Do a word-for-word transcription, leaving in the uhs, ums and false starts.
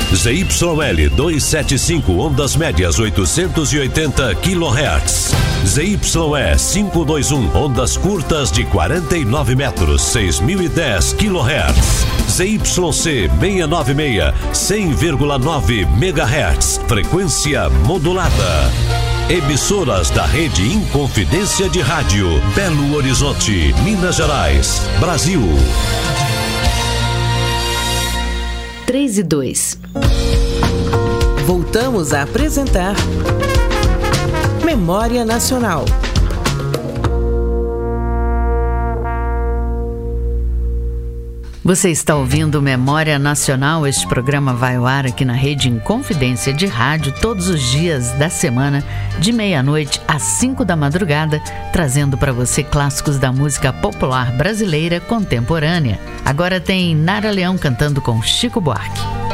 Z Y L duzentos e setenta e cinco, ondas médias oitocentos e oitenta quilohertz. Z Y E quinhentos e vinte e um, ondas curtas de quarenta e nove metros, seis mil e dez quilohertz. Z Y C seiscentos e noventa e seis, cem vírgula nove megahertz, frequência modulada. Emissoras da Rede Inconfidência de Rádio, Belo Horizonte, Minas Gerais, Brasil. três e dois. Voltamos a apresentar Memória Nacional. Você está ouvindo Memória Nacional. Este programa vai ao ar aqui na Rede Inconfidência de Rádio todos os dias da semana, de meia-noite às cinco da madrugada, trazendo para você clássicos da música popular brasileira contemporânea. Agora tem Nara Leão cantando com Chico Buarque.